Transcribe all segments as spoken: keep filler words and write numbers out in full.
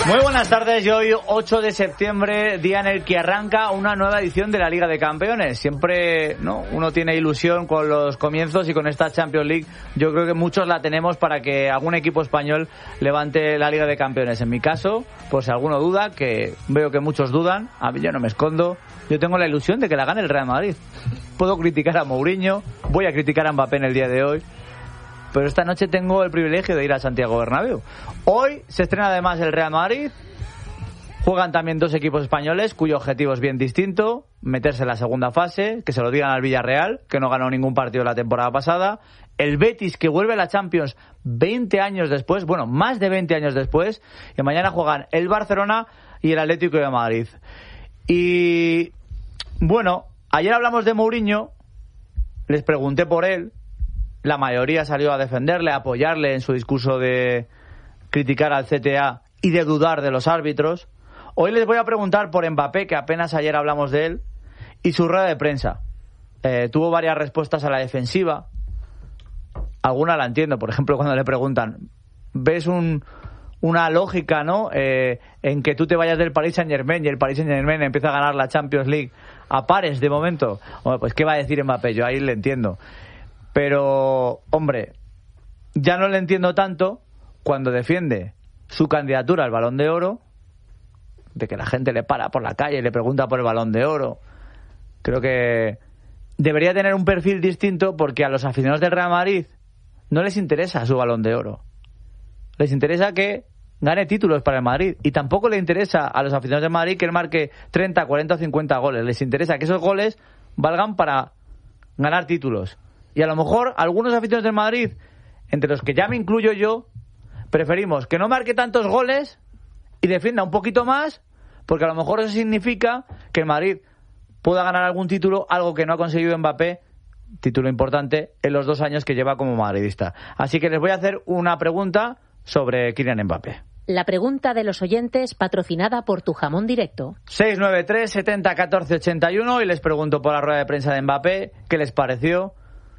Muy buenas tardes, y hoy ocho de septiembre, día en el que arranca una nueva edición de la Liga de Campeones. Siempre, ¿no?, uno tiene ilusión con los comienzos, y con esta Champions League yo creo que muchos la tenemos para que algún equipo español levante la Liga de Campeones. En mi caso, pues si alguno duda, que veo que muchos dudan, a mí yo no me escondo, yo tengo la ilusión de que la gane el Real Madrid. Puedo criticar a Mourinho, voy a criticar a Mbappé en el día de hoy, pero esta noche tengo el privilegio de ir a Santiago Bernabéu. Hoy se estrena además el Real Madrid. Juegan también dos equipos españoles cuyo objetivo es bien distinto: meterse en la segunda fase, que se lo digan al Villarreal, que no ganó ningún partido la temporada pasada. El Betis, que vuelve a la Champions veinte años después, bueno, más de veinte años después. Y mañana juegan el Barcelona y el Atlético de Madrid. Y bueno, ayer hablamos de Mourinho, les pregunté por él. La mayoría salió a defenderle, a apoyarle en su discurso de criticar al C T A y de dudar de los árbitros. Hoy les voy a preguntar por Mbappé, que apenas ayer hablamos de él, y su rueda de prensa. Eh, tuvo varias respuestas a la defensiva. Alguna la entiendo. Por ejemplo, cuando le preguntan, ¿ves un, una lógica, ¿no?, eh, en que tú te vayas del Paris Saint-Germain y el Paris Saint-Germain empieza a ganar la Champions League a pares de momento? Bueno, pues ¿qué va a decir Mbappé? Yo ahí le entiendo. Pero, hombre, ya no le entiendo tanto cuando defiende su candidatura al Balón de Oro, de que la gente le para por la calle y le pregunta por el Balón de Oro. Creo que debería tener un perfil distinto, porque a los aficionados del Real Madrid no les interesa su Balón de Oro. Les interesa que gane títulos para el Madrid, y tampoco le interesa a los aficionados del Madrid que él marque treinta, cuarenta o cincuenta goles. Les interesa que esos goles valgan para ganar títulos. Y a lo mejor algunos aficionados del Madrid, entre los que ya me incluyo yo, preferimos que no marque tantos goles y defienda un poquito más, porque a lo mejor eso significa que el Madrid pueda ganar algún título, algo que no ha conseguido Mbappé, título importante, en los dos años que lleva como madridista. Así que les voy a hacer una pregunta sobre Kylian Mbappé. La pregunta de los oyentes, patrocinada por Tu Jamón Directo. seis nueve tres, setenta, catorce, ochenta y uno, y les pregunto por la rueda de prensa de Mbappé qué les pareció.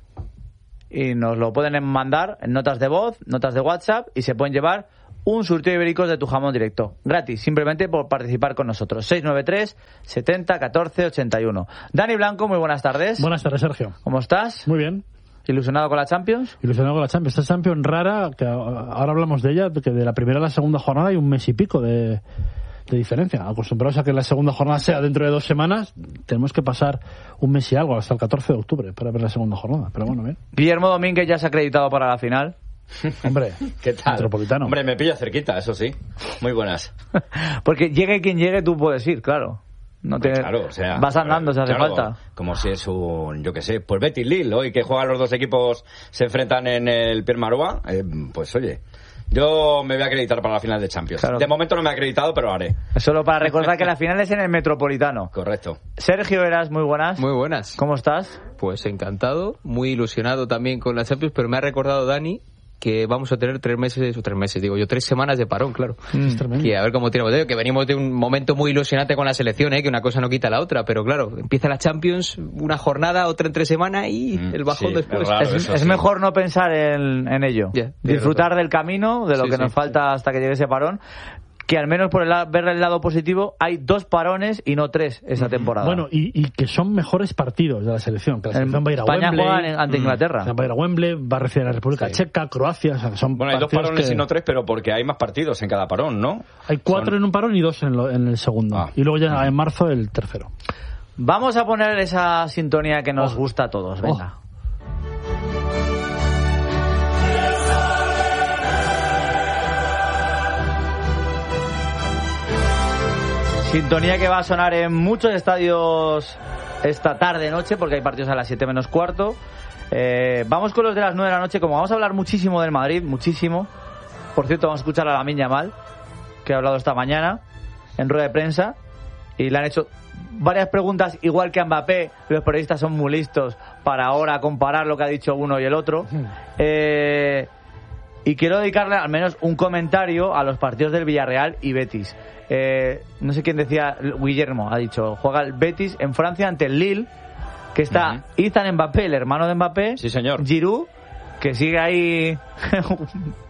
Y nos lo pueden mandar en notas de voz, notas de WhatsApp, y se pueden llevar un surtido de ibéricos de Tu Jamón Directo, gratis, simplemente por participar con nosotros. seis nueve tres, setenta, catorce, ochenta y uno. Dani Blanco, muy buenas tardes. Buenas tardes, Sergio. ¿Cómo estás? Muy bien. ¿Ilusionado con la Champions? Ilusionado con la Champions. Esta Champions rara, que ahora hablamos de ella, que de la primera a la segunda jornada hay un mes y pico de... de diferencia. Acostumbrados a que la segunda jornada sea dentro de dos semanas, tenemos que pasar un mes y algo, hasta el catorce de octubre, para ver la segunda jornada. Pero bueno, bien. Guillermo Domínguez ya se ha acreditado para la final. Hombre, ¿qué tal? Metropolitano. Hombre, me pilla cerquita, eso sí. Muy buenas. Porque llegue quien llegue, tú puedes ir, claro. No te... Claro, o sea, vas andando si hace claro, falta. Como si es un, yo qué sé, pues Betis Lille, hoy que juegan los dos equipos, se enfrentan en el Pierre Marois, eh, pues oye... Yo me voy a acreditar para la final de Champions. Claro. De momento no me he acreditado, pero lo haré. Solo para recordar que la final es en el Metropolitano. Correcto. Sergio Eras, muy buenas. Muy buenas. ¿Cómo estás? Pues encantado, muy ilusionado también con la Champions, pero me ha recordado Dani que vamos a tener tres meses, o tres meses, digo yo, tres semanas de parón, claro. Mm. Que a ver cómo tiramos de ello, que venimos de un momento muy ilusionante con la selección, ¿eh? Que una cosa no quita la otra, pero claro, empieza la Champions, una jornada, otra en tres semanas y mm, el bajón sí, después. Es, raro, es, es sí. mejor no pensar en, en ello. Yeah, disfrutar del camino, de lo sí, que sí, nos falta sí. hasta que llegue ese parón. Que al menos por el, ver el lado positivo, hay dos parones y no tres esa temporada. Bueno, y, y que son mejores partidos de la selección. Que la selección va a ir a España Wembley. Juega ante Inglaterra. Va a ir a Wembley, va a recibir a la República sí. Checa, Croacia. O sea, son bueno, hay dos parones que... y no tres, pero porque hay más partidos en cada parón, ¿no? Hay cuatro son... en un parón y dos en, lo, en el segundo. Ah. Y luego ya en marzo el tercero. Vamos a poner esa sintonía que nos oh. gusta a todos. Venga. Oh. Sintonía que va a sonar en muchos estadios esta tarde-noche, porque hay partidos a las siete menos cuarto. Eh, vamos con los de las nueve de la noche, como vamos a hablar muchísimo del Madrid, muchísimo. Por cierto, vamos a escuchar a Lamine Yamal, que ha hablado esta mañana en rueda de prensa, y le han hecho varias preguntas, igual que a Mbappé. Los periodistas son muy listos para ahora comparar lo que ha dicho uno y el otro. Eh, y quiero dedicarle al menos un comentario a los partidos del Villarreal y Betis. Eh, no sé quién decía, Guillermo ha dicho, juega el Betis en Francia ante el Lille, que está uh-huh. Ethan Mbappé, el hermano de Mbappé, sí señor, Giroud, que sigue ahí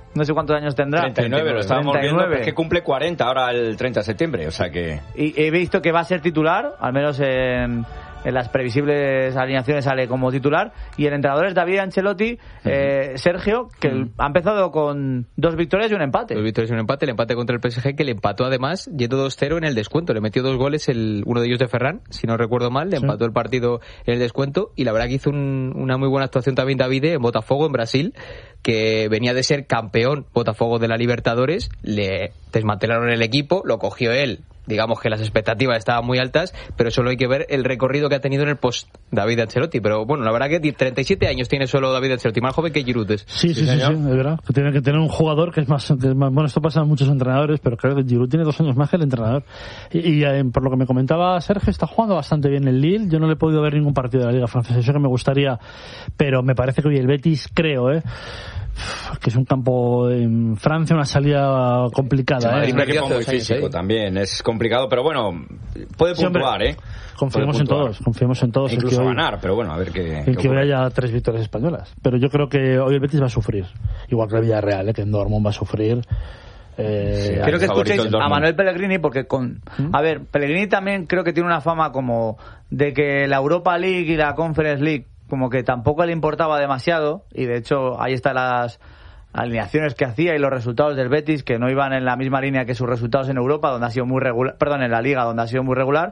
no sé cuántos años tendrá. treinta y nueve, lo estábamos treinta y nueve. viendo, es que cumple cuarenta ahora el treinta de septiembre, o sea que... Y he visto que va a ser titular, al menos en, en las previsibles alineaciones sale como titular, y el entrenador es David Ancelotti, uh-huh. eh, Sergio, que uh-huh. ha empezado con dos victorias y un empate. Dos victorias y un empate, el empate contra el P S G, que le empató además, yendo dos cero en el descuento, le metió dos goles, el uno de ellos de Ferran, si no recuerdo mal, le sí. empató el partido en el descuento, y la verdad que hizo un, una muy buena actuación también David en Botafogo, en Brasil, que venía de ser campeón Botafogo de la Libertadores, le desmantelaron el equipo, lo cogió él, digamos que las expectativas estaban muy altas, pero solo hay que ver el recorrido que ha tenido en el post David Ancelotti. Pero bueno, la verdad que treinta y siete años tiene solo David Ancelotti, más joven que Giroud. Sí, sí, sí, sí, sí, es verdad. Que tiene que tener un jugador que es más, que es más... Bueno, esto pasa en muchos entrenadores, pero creo que Giroud tiene dos años más que el entrenador. Y, y eh, por lo que me comentaba Sergio, está jugando bastante bien el Lille. Yo no le he podido ver ningún partido de la Liga Francesa, eso que me gustaría, pero me parece que hoy el Betis, creo, ¿eh? que es un campo en Francia, una salida complicada. Sí, ¿eh? un equipo muy físico ¿eh? También, es complicado, pero bueno, puede sí, puntuar, ¿eh? Confiemos puede puntuar. en todos, confiemos en todos. Incluso en que ganar, hoy, pero bueno, a ver qué... En que hoy haya tres victorias españolas. Pero yo creo que hoy el Betis va a sufrir, igual que el Villarreal, ¿eh? Que en Dortmund va a sufrir. Eh, sí, creo que escuchéis a Manuel Pellegrini porque con ¿Mm? a ver, Pellegrini también creo que tiene una fama como de que la Europa League y la Conference League como que tampoco le importaba demasiado, y de hecho ahí están las alineaciones que hacía y los resultados del Betis que no iban en la misma línea que sus resultados en Europa, donde ha sido muy regular, perdón, en la Liga, donde ha sido muy regular.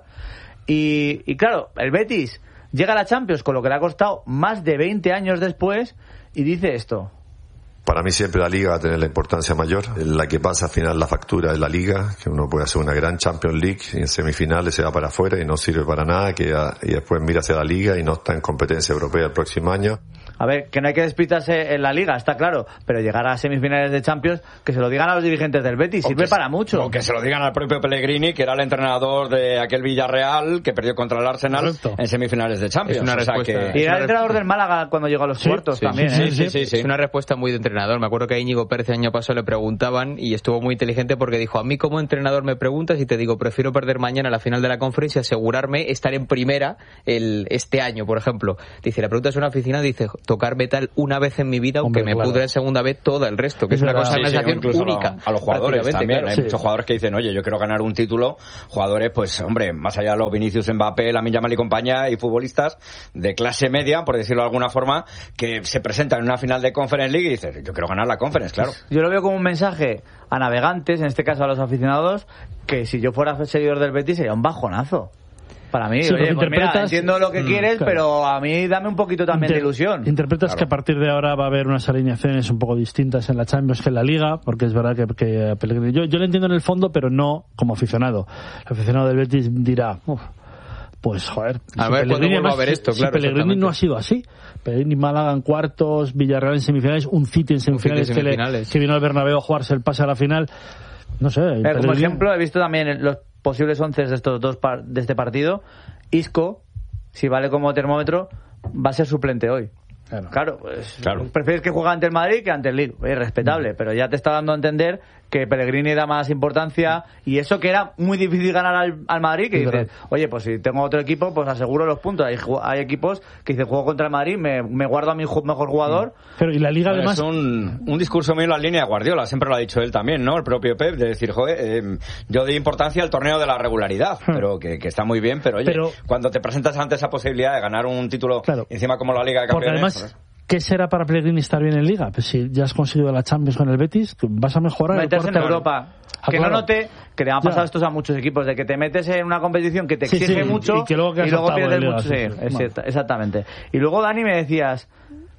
Y, y claro, el Betis llega a la Champions con lo que le ha costado más de veinte años después y dice esto: para mí siempre la Liga va a tener la importancia mayor. La que pasa al final la factura de la Liga, que uno puede hacer una gran Champions League y en semifinales se va para afuera y no sirve para nada, que y después mira hacia la Liga y no está en competencia europea el próximo año. A ver, que no hay que despistarse en la Liga, está claro, pero llegar a semifinales de Champions, que se lo digan a los dirigentes del Betis, o sirve que, para mucho. O que se lo digan al propio Pellegrini, que era el entrenador de aquel Villarreal que perdió contra el Arsenal Correcto. En semifinales de Champions. Es una o sea respuesta. Que... Y era el entrenador del Málaga cuando llegó a los sí, cuartos sí, también. Sí, ¿eh? sí, sí, sí, sí. Es una respuesta muy de entrenador. Me acuerdo que a Íñigo Pérez el año pasado le preguntaban y estuvo muy inteligente porque dijo: a mí como entrenador me preguntas y te digo, prefiero perder mañana la final de la conferencia y asegurarme estar en primera el este año, por ejemplo. Dice, la pregunta es una aficionada, dice, tocar metal una vez en mi vida, aunque Hombre, me claro. pudre en segunda vez todo el resto, que es, es una cosa, sí, una sensación sí, única. A, a los jugadores también, claro. hay sí. muchos jugadores que dicen, oye, yo quiero ganar un título, jugadores, pues, hombre, más allá de los Vinicius, Mbappé, Lamine Yamal y compañía, y futbolistas de clase media, por decirlo de alguna forma, que se presentan en una final de Conference League y dicen, yo quiero ganar la Conference, claro. Yo lo veo como un mensaje a navegantes, en este caso a los aficionados, que si yo fuera seguidor del Betis sería un bajonazo. Para mí, sí, oye, pues mira, entiendo lo que mm, quieres, claro. pero a mí dame un poquito también Inter- de ilusión. Interpretas claro. que a partir de ahora va a haber unas alineaciones un poco distintas en la Champions que en la Liga, porque es verdad que, que Pellegrini, yo, yo lo entiendo en el fondo, pero no como aficionado. El aficionado del Betis dirá, uff, pues joder, a si ver Pellegrini, además, a ver esto, si, claro, si Pellegrini no ha sido así. Pellegrini, Málaga en cuartos, Villarreal en semifinales, un City en semifinales, City en semifinales. Que, le, que vino al Bernabéu a jugarse el pase a la final. No sé. Eh, como ejemplo, he visto también los posibles once de estos dos par- de este partido. Isco, si vale como termómetro, va a ser suplente hoy. Claro, claro, pues claro. prefieres que juegue ante el Madrid que ante el Lille. Es respetable, mm. pero ya te está dando a entender que Pellegrini da más importancia y eso que era muy difícil ganar al, al Madrid, que dices, oye, pues si tengo otro equipo, pues aseguro los puntos. Hay, hay equipos que dicen, juego contra el Madrid, me, me guardo a mi mejor jugador. Pero y la Liga bueno, además... Es un, un discurso mío en la línea de Guardiola, siempre lo ha dicho él también, ¿no? El propio Pep, de decir, joder, eh, yo doy importancia al torneo de la regularidad, hmm. pero que, que está muy bien, pero oye, pero, cuando te presentas ante esa posibilidad de ganar un título claro, encima como la Liga de Campeones... Además, ¿qué será para Pellegrini estar bien en Liga? Pues si ya has conseguido la Champions con el Betis, vas a mejorar. Meterse en Europa. Ah, que claro. no note que le han pasado ya. estos a muchos equipos, de que te metes en una competición que te exige sí, sí, mucho y, que luego, y luego pierdes mucho. Sí, sí, sí. Es exactamente. Y luego, Dani, me decías,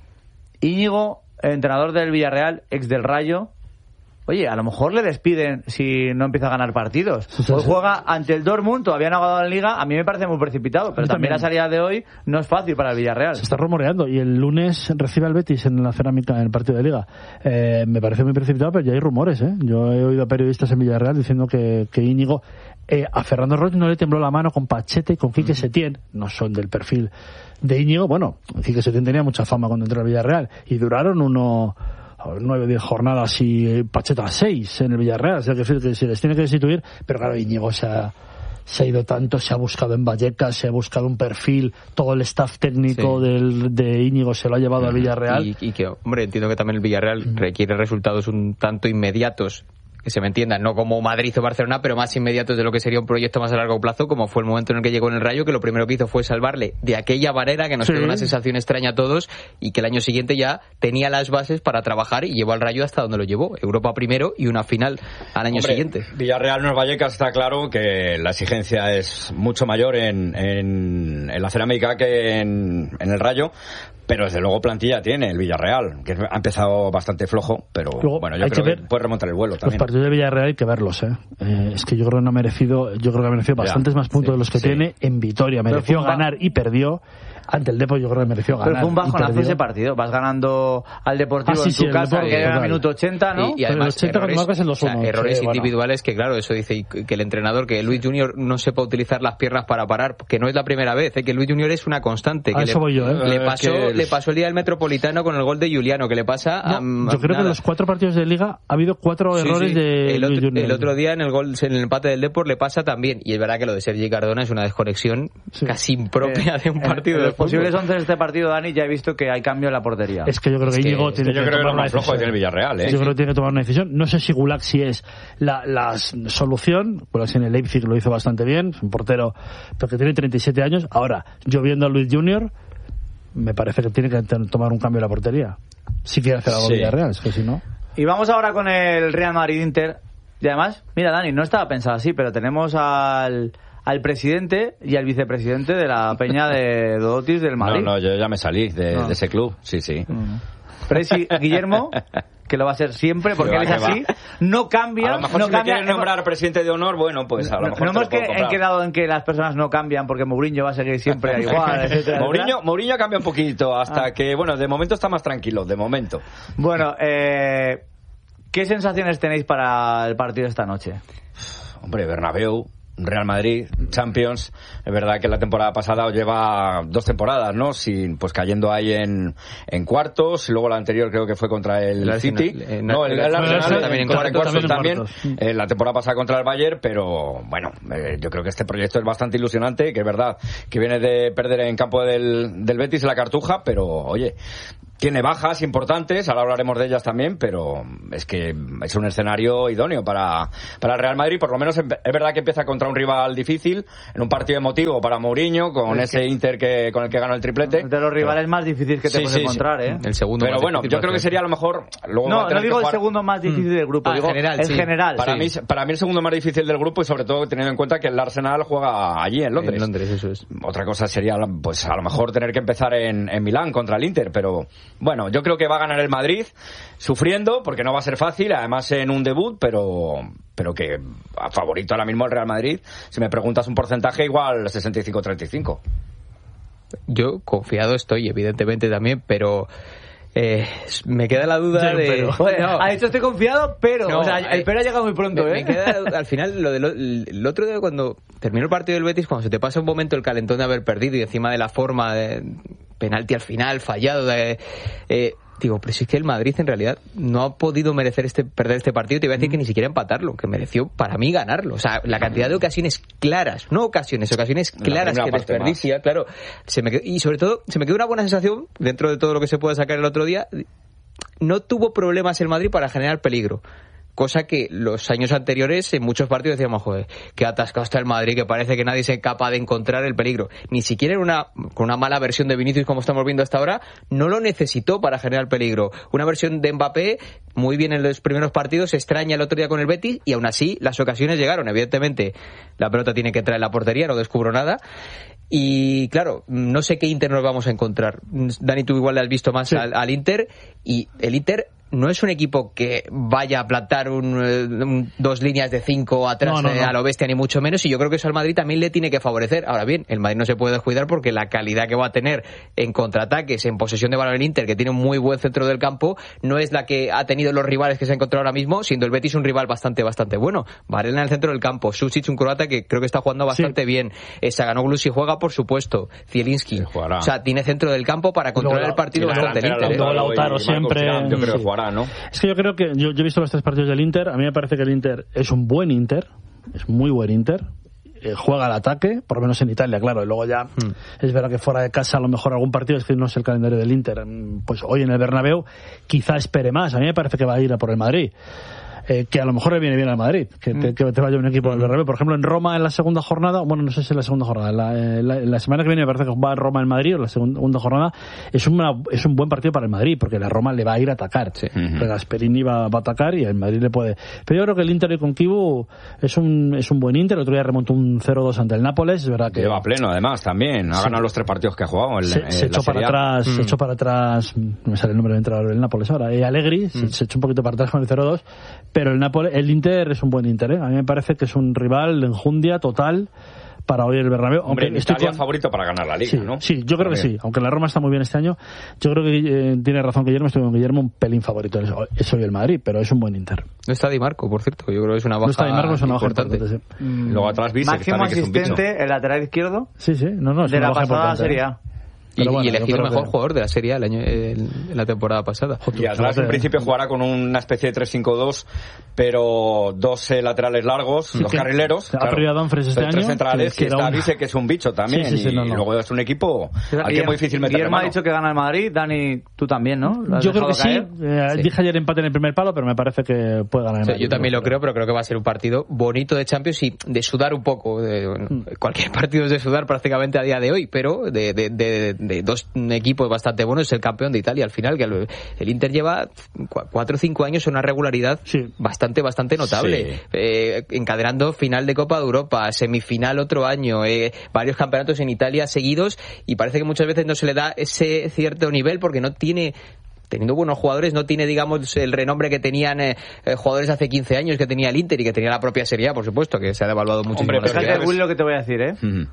Íñigo, entrenador del Villarreal, ex del Rayo. Oye, a lo mejor le despiden si no empieza a ganar partidos. Sí, sí, hoy sí. juega ante el Dortmund, todavía no ha ganado en Liga. A mí me parece muy precipitado, pero también, también la salida de hoy no es fácil para el Villarreal. Se está rumoreando y el lunes recibe al Betis en la Cerámica en el partido de Liga. Eh, me parece muy precipitado, pero ya hay rumores, ¿eh? Yo he oído a periodistas en Villarreal diciendo que, que Íñigo... Eh, a Fernando Roig no le tembló la mano con Pachete y con Quique uh-huh. Setién. No son del perfil de Íñigo. Bueno, Quique Setién tenía mucha fama cuando entró al Villarreal y duraron uno... nueve o diez jornadas y Pacheta seis en el Villarreal, o sea que, que se les tiene que destituir, pero claro, Íñigo se ha, se ha ido tanto, se ha buscado en Vallecas, se ha buscado un perfil, todo el staff técnico sí. del, de Íñigo se lo ha llevado al Villarreal. Y, y que, hombre, entiendo que también el Villarreal mm. requiere resultados un tanto inmediatos, que se me entiendan, no como Madrid o Barcelona, pero más inmediatos de lo que sería un proyecto más a largo plazo, como fue el momento en el que llegó en el Rayo, que lo primero que hizo fue salvarle de aquella manera que nos sí. quedó una sensación extraña a todos, y que el año siguiente ya tenía las bases para trabajar y llevó al Rayo hasta donde lo llevó, Europa primero y una final al año Hombre, siguiente. Villarreal no es Vallecas, está claro que la exigencia es mucho mayor en, en, en la cerámica que en, en el Rayo. Pero desde luego plantilla tiene el Villarreal, que ha empezado bastante flojo, pero luego, bueno, yo creo que, que puede remontar el vuelo también. Los partidos de Villarreal hay que verlos, ¿eh? eh es que yo creo que no ha merecido, yo creo que ha merecido bastantes ya, más puntos sí, de los que sí. tiene en Vitoria. Mereció ganar y perdió. Ante el Depor yo creo que mereció ganar. Pero fue un bajonazo ese partido. Vas ganando al Deportivo ah, sí, en tu sí, casa, que era el minuto ochenta, ¿no? Y, y además ochenta errores, marcas en los uno, o sea, errores sí, individuales bueno. que claro, eso dice que el entrenador, que Luis Junior no sepa utilizar las piernas para parar, que no es la primera vez, ¿eh? Que Luis Junior es una constante. Que a eso le, voy yo, ¿eh? Le pasó, que... le pasó el día del Metropolitano con el gol de Juliano, que le pasa a... No, yo creo nada. que en los cuatro partidos de Liga ha habido cuatro sí, errores sí. de el otro, Luis Junior. El otro día en el gol, en el empate del Depor le pasa también, y es verdad que lo de Sergi Cardona es una desconexión sí. casi impropia eh, de un partido. En, en de los posibles once de este partido, Dani, ya he visto que hay cambio en la portería. Es que yo creo que Íñigo tiene que, que, que tomar una decisión. Flojo que tiene el Villarreal, ¿eh? Yo creo que tiene que tomar una decisión. No sé si Gulak si es la, la solución. Gulak en el Leipzig lo hizo bastante bien, es un portero, pero que tiene treinta y siete años. Ahora, yo viendo a Luis Junior, me parece que tiene que tomar un cambio en la portería. Si quiere hacer algo sí. Villarreal, es que si no. Y vamos ahora con el Real Madrid-Inter. Y además, mira, Dani, no estaba pensado así, pero tenemos al... al presidente y al vicepresidente de la peña de Dodotis del Madrid. No, no, yo ya me salí de, no. de ese club, sí, sí. Mm. Presi Guillermo, que lo va a ser siempre, porque él es así, no cambia. A lo mejor no si cambia, me quieren nombrar presidente de honor, bueno, pues a lo mejor no hemos que, en quedado en que las personas no cambian, porque Mourinho va a seguir siempre igual, etcétera. Mourinho, Mourinho cambia un poquito, hasta ah. que, bueno, de momento está más tranquilo, de momento. Bueno, eh, ¿qué sensaciones tenéis para el partido de esta noche? Hombre, Bernabéu, Real Madrid, Champions, es verdad que la temporada pasada lleva dos temporadas, ¿no? Sin, pues cayendo ahí en, en cuartos, y luego la anterior creo que fue contra el, el City, eh, no, el, el, el Arsenal también en cuartos, cuartos también, eh, la temporada pasada contra el Bayern, pero bueno, eh, yo creo que este proyecto es bastante ilusionante, que es verdad que viene de perder en campo del, del Betis en la Cartuja, pero oye, tiene bajas importantes, ahora hablaremos de ellas también, pero es que es un escenario idóneo para, para el Real Madrid. Por lo menos es verdad que empieza contra un rival difícil, en un partido emotivo para Mourinho, con es ese que... Inter que con el que ganó el triplete. De los rivales pero... más difíciles que te sí, puedes sí, encontrar, ¿eh? El segundo pero bueno, yo creo que sería a lo mejor... Luego no, no digo el segundo más difícil del grupo, ah, digo en general. En sí. general para, sí. mí, para mí el segundo más difícil del grupo, y sobre todo teniendo en cuenta que el Arsenal juega allí, en Londres. En Londres, eso es. Otra cosa sería, pues a lo mejor tener que empezar en, en Milán contra el Inter, pero bueno, yo creo que va a ganar el Madrid sufriendo, porque no va a ser fácil, además en un debut, pero pero que a favorito ahora mismo el Real Madrid, si me preguntas un porcentaje, igual sesenta y cinco treinta y cinco. Yo confiado estoy, evidentemente también, pero eh, me queda la duda sí, de... Pero, Joder, no. Ha dicho estoy confiado, pero... No, o sea, el pero ha llegado muy pronto, me, ¿eh? Me queda al final lo del el otro día cuando terminó el partido del Betis, cuando se te pasa un momento el calentón de haber perdido y encima de la forma de penalti al final, fallado, de... Eh, digo, pero si es que el Madrid en realidad no ha podido merecer este perder este partido, te iba a decir que ni siquiera empatarlo, que mereció para mí ganarlo. O sea, la cantidad de ocasiones claras, no ocasiones, ocasiones claras que desperdicia, más. Claro, se me quedó, y sobre todo se me quedó una buena sensación dentro de todo lo que se puede sacar el otro día. No tuvo problemas el Madrid para generar peligro. Cosa que los años anteriores en muchos partidos decíamos, joder, que atascado está el Madrid, que parece que nadie es capaz de encontrar el peligro. Ni siquiera en una, con una mala versión de Vinicius como estamos viendo hasta ahora, no lo necesitó para generar peligro. Una versión de Mbappé, muy bien en los primeros partidos, extraña el otro día con el Betis, y aún así las ocasiones llegaron. Evidentemente, la pelota tiene que entrar en la portería, no descubro nada. Y claro, no sé qué Inter nos vamos a encontrar. Dani, tú igual le has visto más sí. al, al Inter, y el Inter no es un equipo que vaya a plantar un, un, dos líneas de cinco atrás no, no, no. a lo bestia, ni mucho menos, y yo creo que eso al Madrid también le tiene que favorecer. Ahora bien, el Madrid no se puede descuidar, porque la calidad que va a tener en contraataques, en posesión de balón el Inter, que tiene un muy buen centro del campo, no es la que ha tenido los rivales que se ha encontrado ahora mismo, siendo el Betis un rival bastante, bastante bueno. Varela en el centro del campo, Susic, un croata que creo que está jugando bastante sí. bien, Saganoglu si juega, por supuesto, Zielinski, o sea, tiene centro del campo para controlar luego, el partido bastante el Inter. Luego Lautaro siempre... Yo creo que jugará, ¿no? Es que yo creo que yo, yo he visto los tres partidos del Inter. A mí me parece que el Inter es un buen Inter, es muy buen Inter. eh, juega al ataque, por lo menos en Italia, claro, y luego ya mm. es verdad que fuera de casa a lo mejor algún partido, es que no es el calendario del Inter, pues hoy en el Bernabéu quizá espere más, a mí me parece que va a ir a por el Madrid. Eh, que a lo mejor le viene bien al Madrid, que te, que te vaya un equipo del Bernabéu. Por ejemplo, en Roma en la segunda jornada, bueno, no sé si en la segunda jornada, la, la, la semana que viene me parece que va a Roma en Madrid, o la segunda jornada, es, una, es un buen partido para el Madrid, porque la Roma le va a ir a atacar. Sí. Uh-huh. Gasperini va, va a atacar y el Madrid le puede. Pero yo creo que el Inter con Kibu es un, es un buen Inter, el otro día remontó un cero dos ante el Nápoles, es verdad que... Lleva pleno, además, también, ha sí. ganado los tres partidos que ha jugado. El, se, el, se echó para atrás, mm. se echó para atrás, no me sale el nombre del entrenador del Nápoles ahora, eh, Allegri, mm. se, se echó un poquito para atrás con el cero dos, pero el Nápoles, el Inter es un buen Inter, ¿eh? A mí me parece que es un rival de enjundia total para hoy el Bernabéu. Hombre, aunque estoy Italia con... favorito para ganar la Liga, sí, ¿no? Sí, yo creo que sí. Aunque la Roma está muy bien este año, yo creo que eh, tiene razón Guillermo, estoy con Guillermo, un pelín favorito. Es hoy el Madrid, pero es un buen Inter. No está Di Marco, por cierto. Yo creo que es una baja no está Di Marco, es una baja importante. importante sí. mm. Luego atrás Vise, máximo que asistente, que es un bicho. El lateral izquierdo. Sí, sí. No, no, es de una la baja pasada Serie A. ¿eh? Y, bueno, y elegido mejor que... jugador de la Serie A el año, el, en la temporada pasada. Y atrás, en principio, jugará con una especie de tres cinco dos, pero dos eh, laterales largos, sí, dos carrileros. Ha perdido a Dumfries este año. Tres centrales, que, que y está Vise, un... que es un bicho también. Sí, sí, sí, y no, no. luego es un equipo al que es muy difícil meter Guillermo ha dicho que gana el Madrid. Dani, tú también, ¿no? Yo creo que sí. Eh, sí. Dije ayer empate en el primer palo, pero me parece que puede ganar el Madrid. Sí, yo también lo creo, pero creo que va a ser un partido bonito de Champions y de sudar un poco. De, bueno, mm. Cualquier partido es de sudar prácticamente a día de hoy, pero de, de, de, de dos equipos bastante buenos, es el campeón de Italia al final, que el, el Inter lleva cuatro o cinco años en una regularidad sí. bastante, bastante notable. Sí. Eh, encadenando final de Copa de Europa, semifinal otro año, eh, varios campeonatos en Italia seguidos, y parece que muchas veces no se le da ese cierto nivel porque no tiene... teniendo buenos jugadores, no tiene, digamos, el renombre que tenían eh, jugadores hace quince años que tenía el Inter y que tenía la propia Serie A, por supuesto, que se ha devaluado muchísimo. Hombre, pero fíjate, Will, lo que te voy a decir, ¿eh? Uh-huh.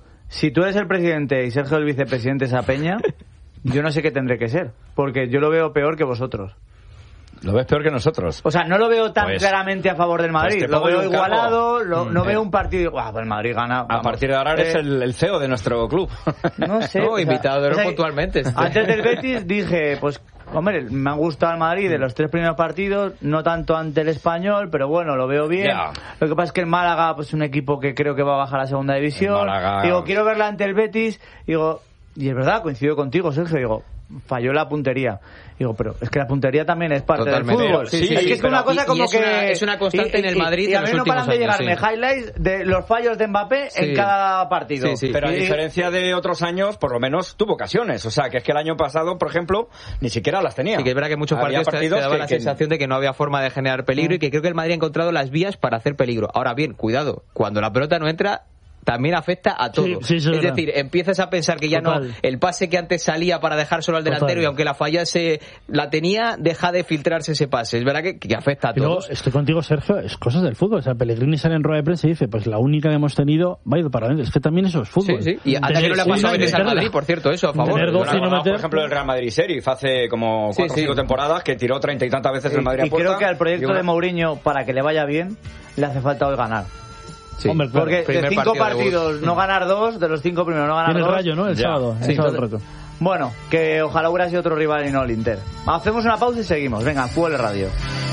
Si tú eres el presidente y Sergio el vicepresidente esa peña, yo no sé qué tendré que ser, porque yo lo veo peor que vosotros. ¿Lo ves peor que nosotros? O sea, no lo veo tan pues, claramente a favor del Madrid. Pues lo veo igualado, lo, no eh. veo un partido... Guau, pues el Madrid gana... Vamos. A partir de ahora eres eh. el, el C E O de nuestro club. No sé. No, o sea, invitado de o sea, puntualmente. Antes del Betis dije, pues... Hombre, me ha gustado el Madrid de los tres primeros partidos, no tanto ante el Español, pero bueno, lo veo bien. Yeah. Lo que pasa es que el Málaga, pues un equipo que creo que va a bajar a la segunda división. Málaga... Digo, quiero verla ante el Betis. Digo, y es verdad, coincido contigo, Sergio. Digo, falló la puntería. Digo, pero es que la puntería también es parte Totalmente. del fútbol. Sí, sí, es que sí, es una cosa como es que... Una, es una constante y, en el Madrid y, y, y a mí no paran de años, llegarme sí. highlights de los fallos de Mbappé sí. en cada partido. Sí, sí. Pero a diferencia de otros años, por lo menos tuvo ocasiones. O sea, que es que el año pasado, por ejemplo, ni siquiera las tenía. Sí, que es verdad que muchos partidos, partidos te daban la que... sensación de que no había forma de generar peligro mm. y que creo que el Madrid ha encontrado las vías para hacer peligro. Ahora bien, cuidado, cuando la pelota no entra... también afecta a todo. Sí, sí, es verdad. Decir, empiezas a pensar que ya Total. no, el pase que antes salía para dejar solo al delantero Total. y aunque la fallase la tenía, deja de filtrarse ese pase. Es verdad que, que afecta a todos. Luego, estoy contigo, Sergio, es cosas del fútbol. O sea, Pellegrini sale en rueda de prensa y dice, pues la única que hemos tenido va a ir para adentro. Es que también eso es fútbol. Sí, sí. Y a Dani no le ha pasado a veces al Madrid, por cierto, eso, a favor. doce y no meter... Por ejemplo, el Real Madrid Sheriff hace como cuatro o sí, cinco sí. temporadas que tiró treinta y tantas veces y, el Madrid y a puerta. Y creo que al proyecto una... de Mourinho, para que le vaya bien, le hace falta hoy ganar. Sí. Hombre, claro. Porque de cinco partido partidos de no ganar dos, de los cinco primeros no ganar Tiene dos. El Rayo, ¿no? El ya. sábado. Sí, el sábado entonces, bueno, que ojalá hubiera sido otro rival y no el Inter. Hacemos una pausa y seguimos. Venga, Fútbol Radio.